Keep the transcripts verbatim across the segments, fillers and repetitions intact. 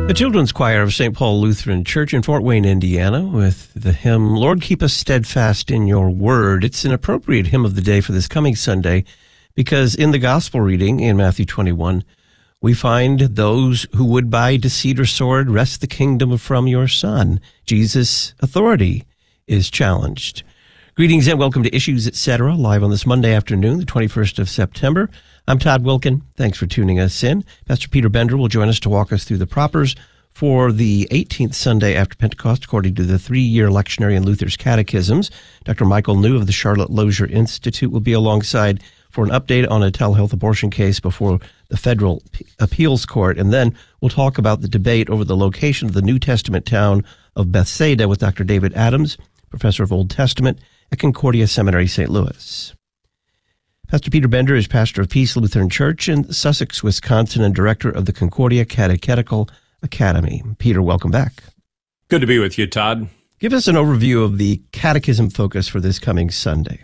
The Children's Choir of Saint Paul Lutheran Church in Fort Wayne, Indiana, with the hymn, Lord, Keep Us Steadfast in Your Word. It's an appropriate hymn of the day for this coming Sunday because in the gospel reading in Matthew twenty-one, we find those who would by deceit or sword wrest the kingdom from your Son. Jesus' authority is challenged. Greetings and welcome to Issues, et cetera, live on this Monday afternoon, the twenty-first of September. I'm Todd Wilkin. Thanks for tuning us in. Pastor Peter Bender will join us to walk us through the propers for the eighteenth Sunday after Pentecost, according to the three-year lectionary in Luther's catechisms. Doctor Michael New of the Charlotte Lozier Institute will be alongside for an update on a telehealth abortion case before the federal appeals court. And then we'll talk about the debate over the location of the New Testament town of Bethsaida with Doctor David Adams, professor of Old Testament at Concordia Seminary, Saint Louis. Pastor Peter Bender is pastor of Peace Lutheran Church in Sussex, Wisconsin, and director of the Concordia Catechetical Academy. Peter, welcome back. Good to be with you, Todd. Give us an overview of the catechism focus for this coming Sunday.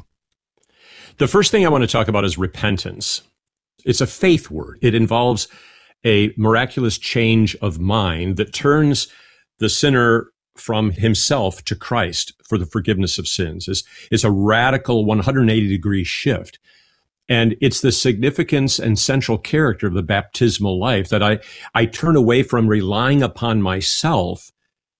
The first thing I want to talk about is repentance. It's a faith word. It involves a miraculous change of mind that turns the sinner from himself to Christ for the forgiveness of sins. It's, it's a radical one hundred eighty degree shift. And it's the significance and central character of the baptismal life that I, I turn away from relying upon myself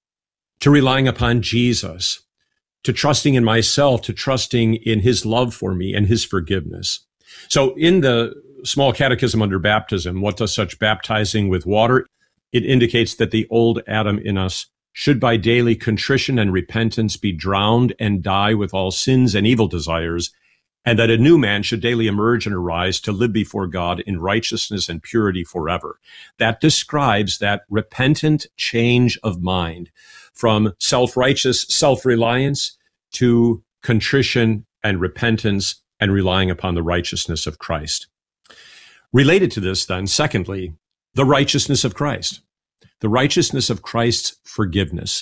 to relying upon Jesus, to trusting in myself, to trusting in his love for me and his forgiveness. So in the small catechism under baptism, what does such baptizing with water? It indicates that the old Adam in us should by daily contrition and repentance be drowned and die with all sins and evil desires, and that a new man should daily emerge and arise to live before God in righteousness and purity forever. That describes that repentant change of mind from self-righteous self-reliance to contrition and repentance and relying upon the righteousness of Christ. Related to this, then, secondly, the righteousness of Christ, the righteousness of Christ's forgiveness.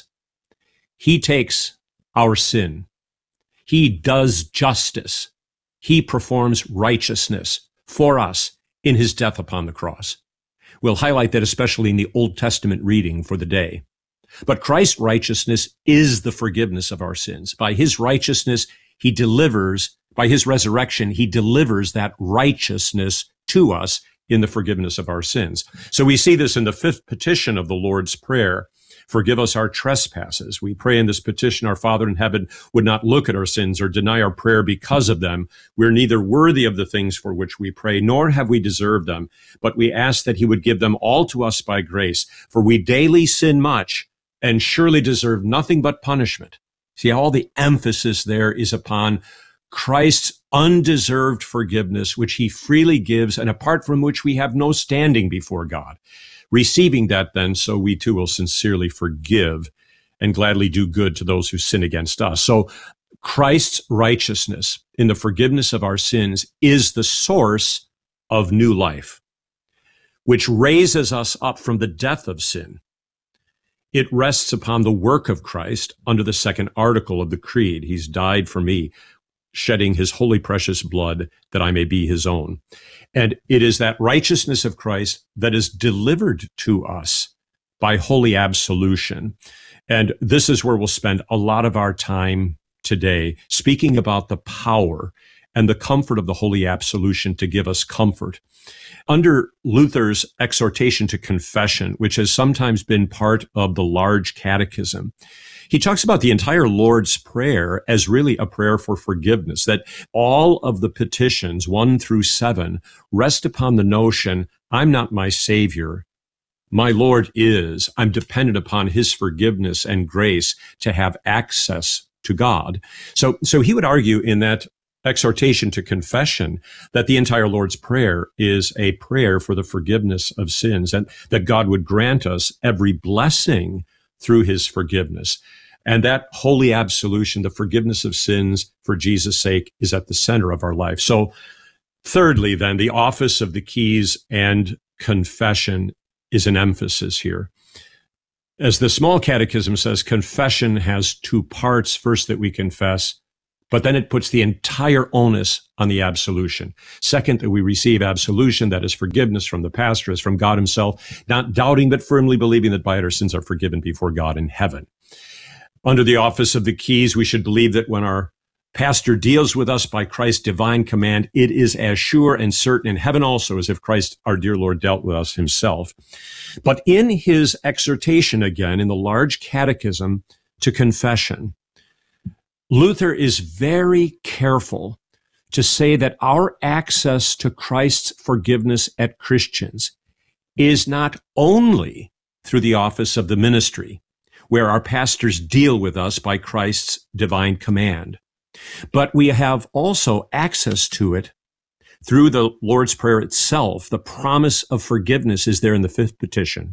He takes our sin. He does justice. He performs righteousness for us in his death upon the cross. We'll highlight that especially in the Old Testament reading for the day. But Christ's righteousness is the forgiveness of our sins. By his righteousness, he delivers, by his resurrection, he delivers that righteousness to us in the forgiveness of our sins. So we see this in the fifth petition of the Lord's Prayer. Forgive us our trespasses. We pray in this petition, our Father in heaven would not look at our sins or deny our prayer because of them. We're neither worthy of the things for which we pray, nor have we deserved them, but we ask that he would give them all to us by grace. For we daily sin much and surely deserve nothing but punishment. See, all the emphasis there is upon Christ's undeserved forgiveness, which he freely gives and apart from which we have no standing before God. Receiving that then, so we too will sincerely forgive and gladly do good to those who sin against us. So Christ's righteousness in the forgiveness of our sins is the source of new life, which raises us up from the death of sin. It rests upon the work of Christ under the second article of the Creed. He's died for me, shedding his holy precious blood that I may be his own. And it is that righteousness of Christ that is delivered to us by holy absolution. And this is where we'll spend a lot of our time today, speaking about the power and the comfort of the holy absolution to give us comfort. Under Luther's exhortation to confession, which has sometimes been part of the large catechism, he talks about the entire Lord's Prayer as really a prayer for forgiveness, that all of the petitions, one through seven, rest upon the notion, I'm not my Savior. My Lord is. I'm dependent upon his forgiveness and grace to have access to God. So, so he would argue in that exhortation to confession that the entire Lord's Prayer is a prayer for the forgiveness of sins and that God would grant us every blessing through his forgiveness. And that holy absolution, the forgiveness of sins for Jesus' sake, is at the center of our life. So thirdly, then, the office of the keys and confession is an emphasis here. As the small catechism says, confession has two parts. First, that we confess But then it puts the entire onus on the absolution. Second, that we receive absolution, that is forgiveness from the pastor, as from God himself, not doubting but firmly believing that by it our sins are forgiven before God in heaven. Under the office of the keys, we should believe that when our pastor deals with us by Christ's divine command, it is as sure and certain in heaven also as if Christ, our dear Lord, dealt with us himself. But in his exhortation, again, in the large catechism to confession, Luther is very careful to say that our access to Christ's forgiveness at Christians is not only through the office of the ministry, where our pastors deal with us by Christ's divine command, but we have also access to it through the Lord's Prayer itself. The promise of forgiveness is there in the fifth petition.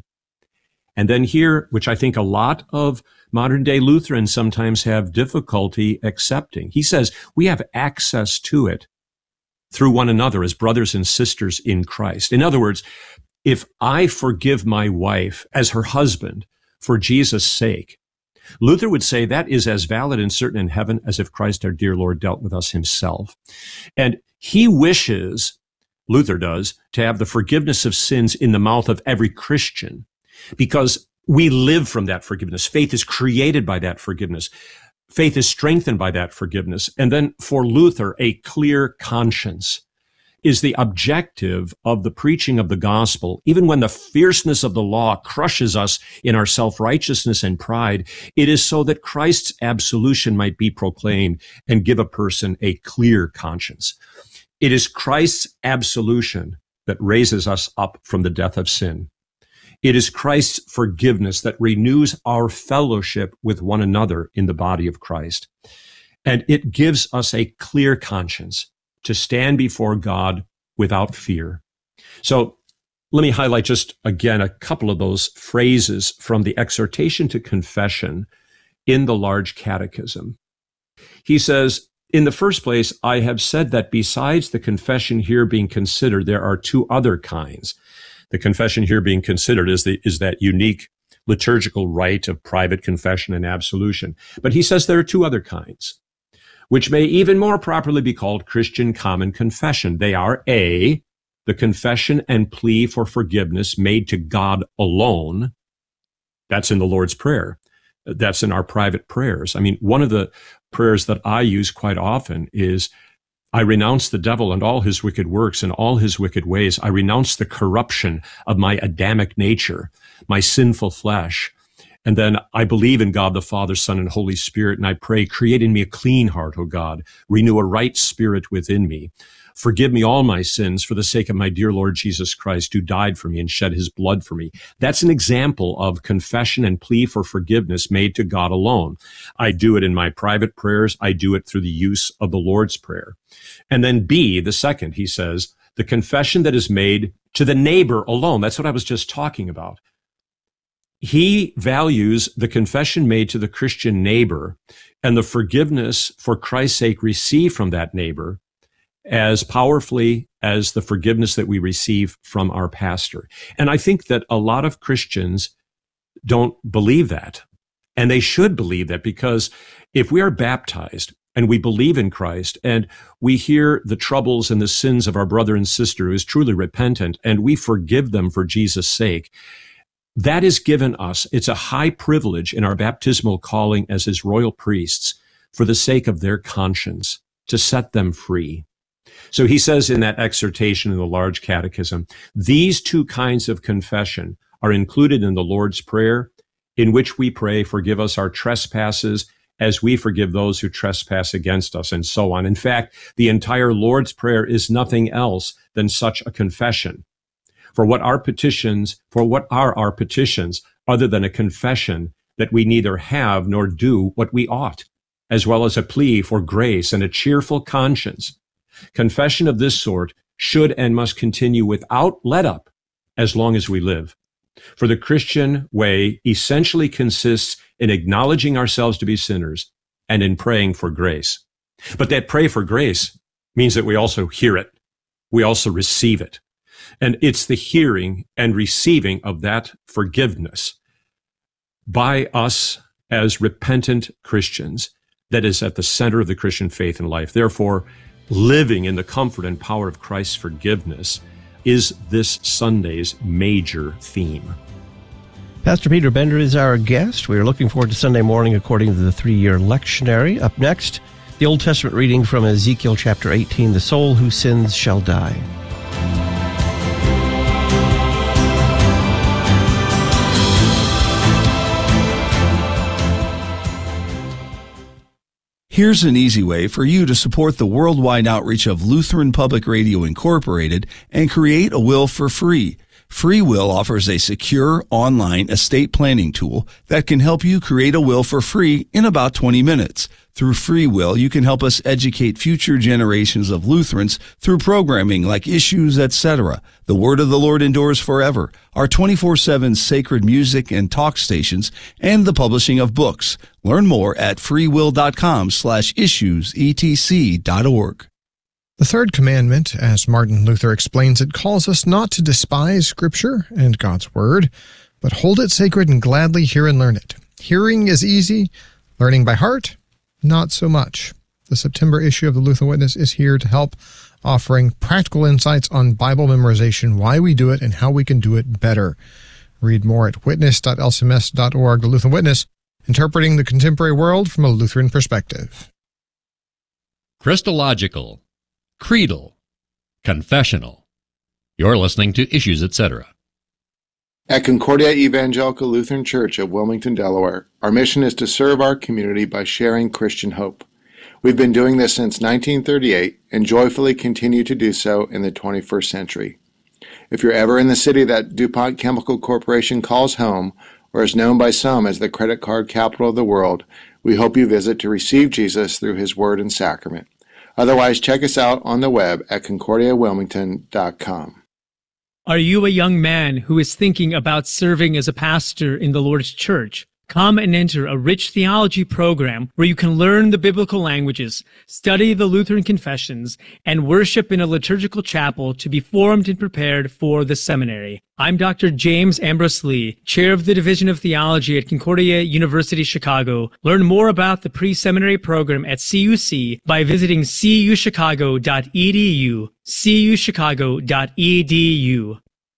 And then here, which I think a lot of modern day Lutherans sometimes have difficulty accepting, he says we have access to it through one another as brothers and sisters in Christ. In other words, if I forgive my wife as her husband for Jesus' sake, Luther would say that is as valid and certain in heaven as if Christ our dear Lord dealt with us himself. And he wishes, Luther does, to have the forgiveness of sins in the mouth of every Christian, because we live from that forgiveness. Faith is created by that forgiveness. Faith is strengthened by that forgiveness. And then for Luther, a clear conscience is the objective of the preaching of the gospel. Even when the fierceness of the law crushes us in our self-righteousness and pride, it is so that Christ's absolution might be proclaimed and give a person a clear conscience. It is Christ's absolution that raises us up from the death of sin. It is Christ's forgiveness that renews our fellowship with one another in the body of Christ. And it gives us a clear conscience to stand before God without fear. So let me highlight just again a couple of those phrases from the exhortation to confession in the large catechism. He says, in the first place, I have said that besides the confession here being considered, there are two other kinds. The confession here being considered is the, is that unique liturgical rite of private confession and absolution. But he says there are two other kinds, which may even more properly be called Christian common confession. They are A, the confession and plea for forgiveness made to God alone. That's in the Lord's Prayer. That's in our private prayers. I mean, one of the prayers that I use quite often is, I renounce the devil and all his wicked works and all his wicked ways. I renounce the corruption of my Adamic nature, my sinful flesh. And then I believe in God the Father, Son, and Holy Spirit, and I pray, create in me a clean heart, O God. Renew a right spirit within me. Forgive me all my sins for the sake of my dear Lord Jesus Christ, who died for me and shed his blood for me. That's an example of confession and plea for forgiveness made to God alone. I do it in my private prayers. I do it through the use of the Lord's Prayer. And then B, the second, he says, the confession that is made to the neighbor alone. That's what I was just talking about. He values the confession made to the Christian neighbor and the forgiveness for Christ's sake received from that neighbor as powerfully as the forgiveness that we receive from our pastor. And I think that a lot of Christians don't believe that. And they should believe that, because if we are baptized and we believe in Christ and we hear the troubles and the sins of our brother and sister who is truly repentant and we forgive them for Jesus' sake, that is given us. It's a high privilege in our baptismal calling as his royal priests for the sake of their conscience, to set them free. So he says in that exhortation in the large catechism, these two kinds of confession are included in the Lord's Prayer, in which we pray, forgive us our trespasses as we forgive those who trespass against us, and so on. In fact, the entire Lord's Prayer is nothing else than such a confession. For what our petitions, for what are our petitions other than a confession that we neither have nor do what we ought, as well as a plea for grace and a cheerful conscience. Confession of this sort should and must continue without let up as long as we live. For the Christian way essentially consists in acknowledging ourselves to be sinners and in praying for grace. But that pray for grace means that we also hear it. We also receive it. And it's the hearing and receiving of that forgiveness by us as repentant Christians that is at the center of the Christian faith and life. Therefore, living in the comfort and power of Christ's forgiveness is this Sunday's major theme. Pastor Peter Bender is our guest. We are looking forward to Sunday morning according to the three-year lectionary. Up next, the Old Testament reading from Ezekiel chapter eighteen, "The soul who sins shall die." Here's an easy way for you to support the worldwide outreach of Lutheran Public Radio Incorporated and create a will for free. Free Will offers a secure online estate planning tool that can help you create a will for free in about twenty minutes. Through Free Will, you can help us educate future generations of Lutherans through programming like Issues, et cetera. The Word of the Lord endures forever, our twenty-four seven sacred music and talk stations, and the publishing of books. Learn more at freewill.com slash issues etc.org. The third commandment, as Martin Luther explains it, calls us not to despise Scripture and God's Word, but hold it sacred and gladly hear and learn it. Hearing is easy, learning by heart, not so much. The September issue of the Lutheran Witness is here to help, offering practical insights on Bible memorization, why we do it, and how we can do it better. Read more at witness dot l c m s dot org. The Lutheran Witness, interpreting the contemporary world from a Lutheran perspective. Christological, creedal, confessional. You're listening to Issues, et cetera. At Concordia Evangelical Lutheran Church of Wilmington, Delaware, our mission is to serve our community by sharing Christian hope. We've been doing this since nineteen thirty-eight and joyfully continue to do so in the twenty-first century. If you're ever in the city that DuPont Chemical Corporation calls home, or is known by some as the credit card capital of the world, we hope you visit to receive Jesus through His Word and Sacrament. Otherwise, check us out on the web at concordia wilmington dot com. Are you a young man who is thinking about serving as a pastor in the Lord's church? Come and enter a rich theology program where you can learn the biblical languages, study the Lutheran confessions, and worship in a liturgical chapel to be formed and prepared for the seminary. I'm Doctor James Ambrose Lee, chair of the Division of Theology at Concordia University, Chicago. Learn more about the pre-seminary program at C U C by visiting c u chicago dot e d u, c u chicago dot e d u.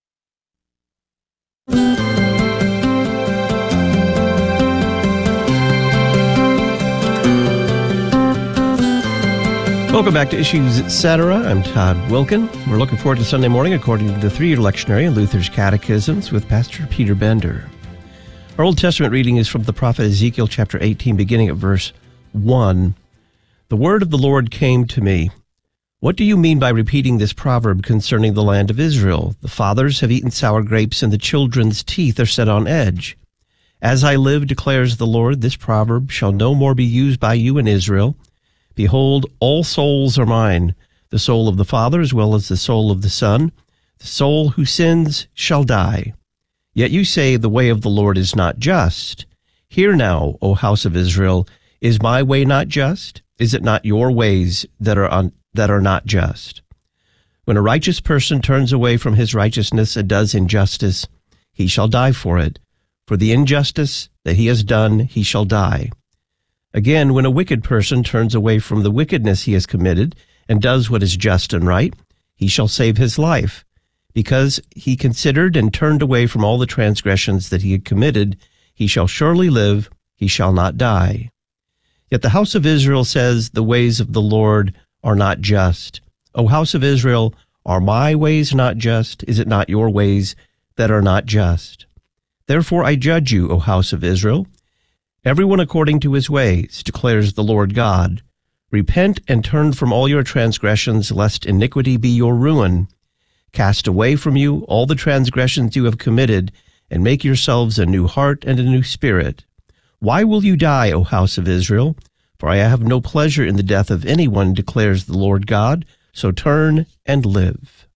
Welcome back to Issues, et cetera. I'm Todd Wilkin. We're looking forward to Sunday morning according to the three-year lectionary in Luther's Catechisms with Pastor Peter Bender. Our Old Testament reading is from the prophet Ezekiel chapter eighteen, beginning at verse one. "The word of the Lord came to me. What do you mean by repeating this proverb concerning the land of Israel? The fathers have eaten sour grapes, and the children's teeth are set on edge. As I live, declares the Lord, this proverb shall no more be used by you in Israel. Behold, all souls are mine, the soul of the Father as well as the soul of the Son. The soul who sins shall die. Yet you say the way of the Lord is not just. Hear now, O house of Israel, is my way not just? Is it not your ways that are un- that are not just? When a righteous person turns away from his righteousness and does injustice, he shall die for it. For the injustice that he has done, he shall die. Again, when a wicked person turns away from the wickedness he has committed and does what is just and right, he shall save his life. Because he considered and turned away from all the transgressions that he had committed, he shall surely live, he shall not die. Yet the house of Israel says, the ways of the Lord are not just. O house of Israel, are my ways not just? Is it not your ways that are not just? Therefore I judge you, O house of Israel, everyone according to his ways, declares the Lord God. Repent and turn from all your transgressions, lest iniquity be your ruin. Cast away from you all the transgressions you have committed, and make yourselves a new heart and a new spirit. Why will you die, O house of Israel? For I have no pleasure in the death of anyone, declares the Lord God. So turn and live."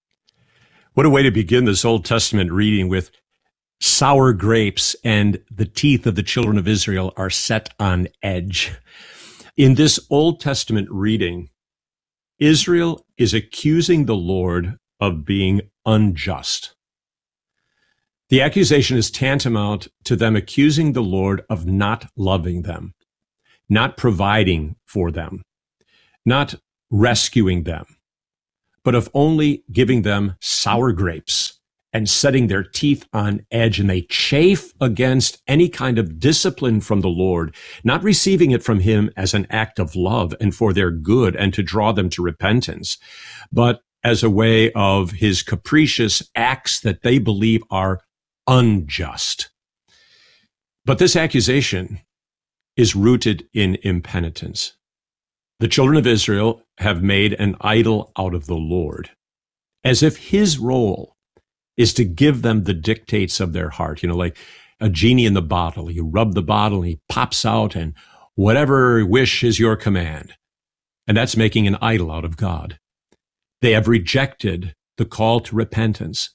What a way to begin this Old Testament reading with sour grapes and the teeth of the children of Israel are set on edge. In this Old Testament reading, Israel is accusing the Lord of being unjust. The accusation is tantamount to them accusing the Lord of not loving them. not providing for them, not rescuing them, but of only giving them sour grapes and setting their teeth on edge, and they chafe against any kind of discipline from the Lord, not receiving it from him as an act of love and for their good and to draw them to repentance, but as a way of his capricious acts that they believe are unjust. But this accusation is rooted in impenitence. The children of Israel have made an idol out of the Lord, as if his role is to give them the dictates of their heart. You know, like a genie in the bottle. You rub the bottle and he pops out, and whatever wish is your command. And that's making an idol out of God. They have rejected the call to repentance.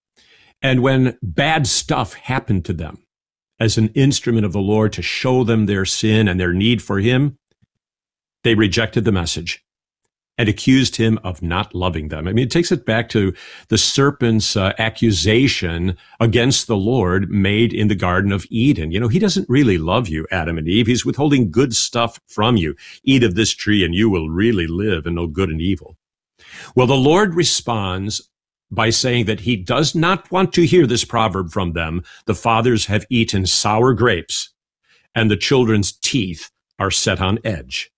And when bad stuff happened to them as an instrument of the Lord to show them their sin and their need for him, they rejected the message and accused him of not loving them. I mean, it takes it back to the serpent's uh, accusation against the Lord made in the Garden of Eden. You know, he doesn't really love you, Adam and Eve. He's withholding good stuff from you. Eat of this tree and you will really live and know good and evil. Well, the Lord responds by saying that he does not want to hear this proverb from them. The fathers have eaten sour grapes, and the children's teeth are set on edge.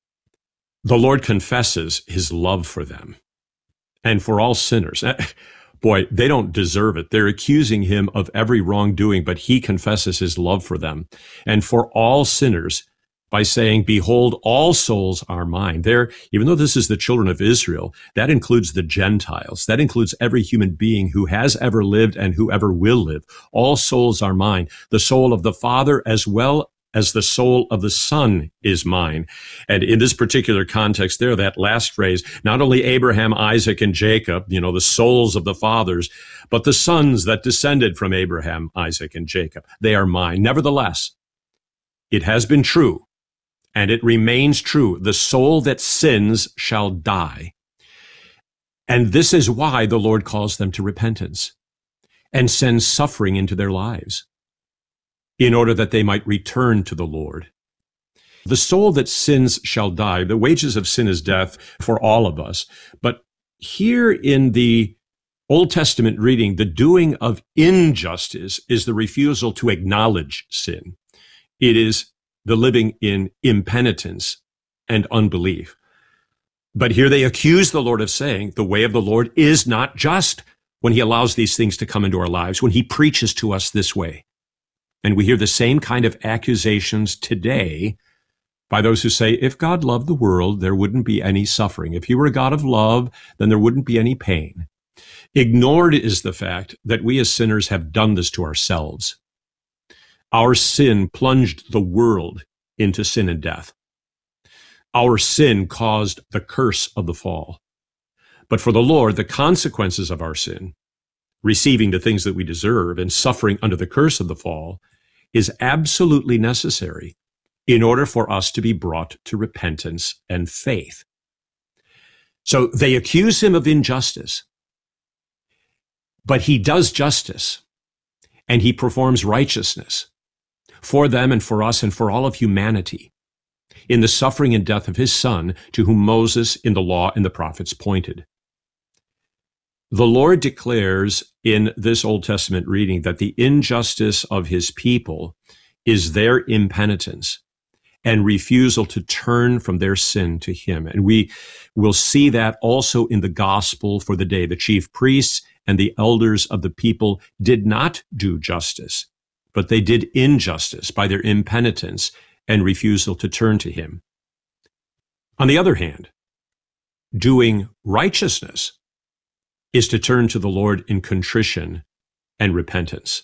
The Lord confesses his love for them and for all sinners. Boy, they don't deserve it. They're accusing him of every wrongdoing, but he confesses his love for them and for all sinners by saying, behold, all souls are mine. There, even though this is the children of Israel, that includes the Gentiles. That includes every human being who has ever lived and who ever will live. All souls are mine. The soul of the Father as well as the soul of the Son is mine. And in this particular context there, that last phrase, not only Abraham, Isaac, and Jacob, you know, the souls of the fathers, but the sons that descended from Abraham, Isaac, and Jacob, they are mine. Nevertheless, it has been true, and it remains true. The soul that sins shall die. And this is why the Lord calls them to repentance and sends suffering into their lives, in order that they might return to the Lord. The soul that sins shall die. The wages of sin is death for all of us. But here in the Old Testament reading, the doing of injustice is the refusal to acknowledge sin. It is the living in impenitence and unbelief. But here they accuse the Lord of saying the way of the Lord is not just when he allows these things to come into our lives, when he preaches to us this way. And we hear the same kind of accusations today by those who say, if God loved the world, there wouldn't be any suffering. If he were a God of love, then there wouldn't be any pain. Ignored is the fact that we as sinners have done this to ourselves. Our sin plunged the world into sin and death. Our sin caused the curse of the fall. But for the Lord, the consequences of our sin, receiving the things that we deserve and suffering under the curse of the fall, is absolutely necessary in order for us to be brought to repentance and faith. So they accuse him of injustice, but he does justice and he performs righteousness for them and for us and for all of humanity in the suffering and death of his Son, to whom Moses in the law and the prophets pointed. The Lord declares in this Old Testament reading that the injustice of his people is their impenitence and refusal to turn from their sin to him. And we will see that also in the gospel for the day. The chief priests and the elders of the people did not do justice, but they did injustice by their impenitence and refusal to turn to him. On the other hand, doing righteousness is to turn to the Lord in contrition and repentance.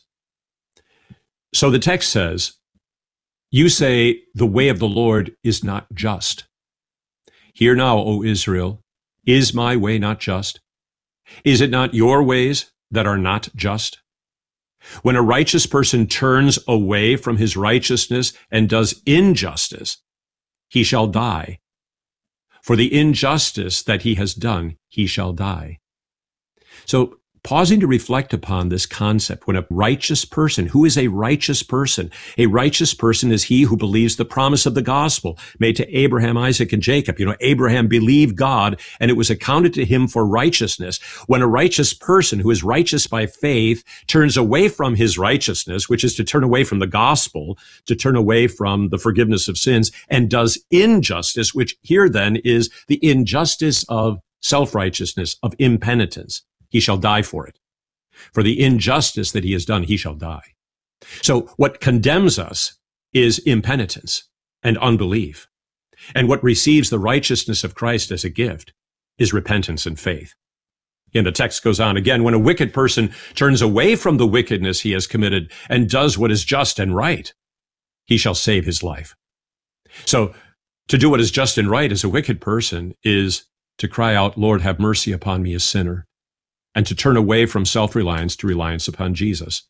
So the text says, you say the way of the Lord is not just. Hear now, O Israel, is my way not just? Is it not your ways that are not just? When a righteous person turns away from his righteousness and does injustice, he shall die. For the injustice that he has done, he shall die. So pausing to reflect upon this concept. When a righteous person, who is a righteous person? A righteous person is he who believes the promise of the gospel made to Abraham, Isaac, and Jacob. You know, Abraham believed God, and it was accounted to him for righteousness. When a righteous person who is righteous by faith turns away from his righteousness, which is to turn away from the gospel, to turn away from the forgiveness of sins, and does injustice, which here then is the injustice of self-righteousness, of impenitence, he shall die for it. For the injustice that he has done, he shall die. So what condemns us is impenitence and unbelief. And what receives the righteousness of Christ as a gift is repentance and faith. And the text goes on again, when a wicked person turns away from the wickedness he has committed and does what is just and right, he shall save his life. So to do what is just and right as a wicked person is to cry out, Lord, have mercy upon me, a sinner, and to turn away from self-reliance to reliance upon Jesus.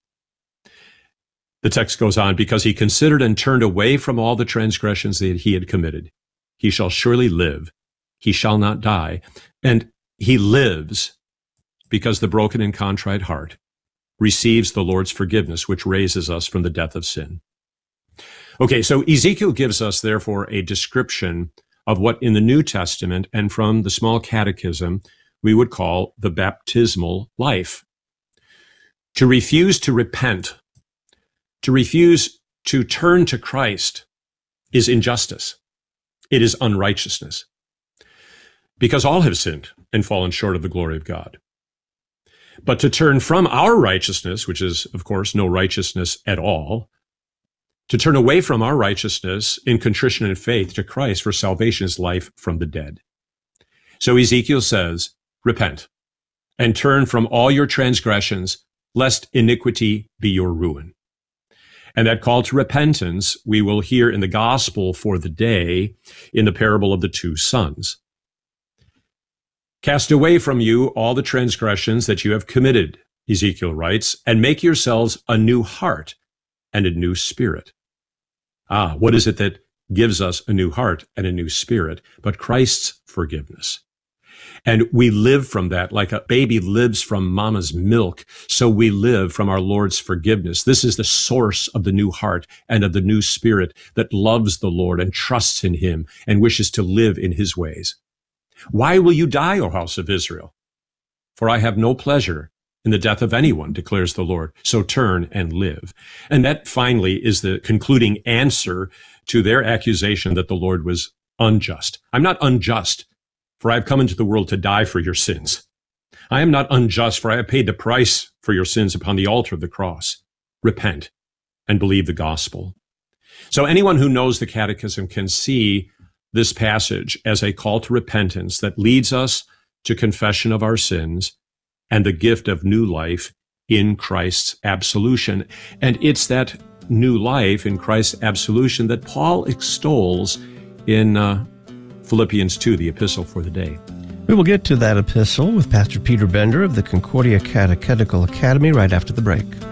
The text goes on, because he considered and turned away from all the transgressions that he had committed, he shall surely live, he shall not die. And he lives because the broken and contrite heart receives the Lord's forgiveness, which raises us from the death of sin. Okay, so Ezekiel gives us, therefore, a description of what in the New Testament and from the Small Catechism we would call the baptismal life. To refuse to repent, to refuse to turn to Christ is injustice. It is unrighteousness. Because all have sinned and fallen short of the glory of God. But to turn from our righteousness, which is, of course, no righteousness at all, to turn away from our righteousness in contrition and faith to Christ for salvation is life from the dead. So Ezekiel says, repent and turn from all your transgressions, lest iniquity be your ruin. And that call to repentance we will hear in the gospel for the day in the parable of the two sons. Cast away from you all the transgressions that you have committed, Ezekiel writes, and make yourselves a new heart and a new spirit. Ah, what is it that gives us a new heart and a new spirit but Christ's forgiveness? And we live from that like a baby lives from mama's milk. So we live from our Lord's forgiveness. This is the source of the new heart and of the new spirit that loves the Lord and trusts in him and wishes to live in his ways. Why will you die, O house of Israel? For I have no pleasure in the death of anyone, declares the Lord. So turn and live. And that finally is the concluding answer to their accusation that the Lord was unjust. I'm not unjust, for I have come into the world to die for your sins. I am not unjust, for I have paid the price for your sins upon the altar of the cross. Repent and believe the gospel. So anyone who knows the Catechism can see this passage as a call to repentance that leads us to confession of our sins and the gift of new life in Christ's absolution. And it's that new life in Christ's absolution that Paul extols in uh, Philippians two, the epistle for the day. We will get to that epistle with Pastor Peter Bender of the Concordia Catechetical Academy right after the break.